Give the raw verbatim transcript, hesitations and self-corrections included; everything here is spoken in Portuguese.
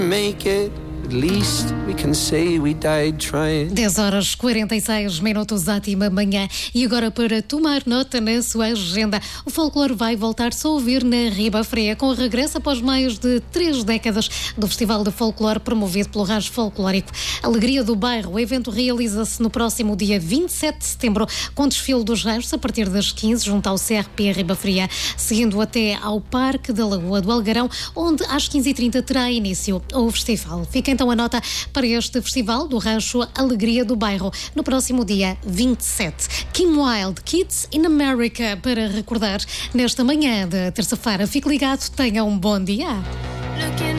Make it. At least we can say we died trying. dez horas quarenta e seis minutos, ótima manhã. E agora, para tomar nota na sua agenda, o folclore vai voltar-se a ouvir na Ribafreia, com o regresso após mais de três décadas do Festival de Folclore promovido pelo Rádio Folclórico Alegria do Bairro. O evento realiza-se no próximo dia vinte e sete de setembro, com desfile dos raios a partir das quinze, junto ao C R P Ribafreia, seguindo até ao Parque da Lagoa do Algarão, onde às quinze e trinta terá início o festival. Fica então a nota para este festival do Rancho Alegria do Bairro, no próximo dia vinte e sete. Kim Wilde, Kids in America, para recordar nesta manhã de terça-feira. Fique ligado, tenha um bom dia.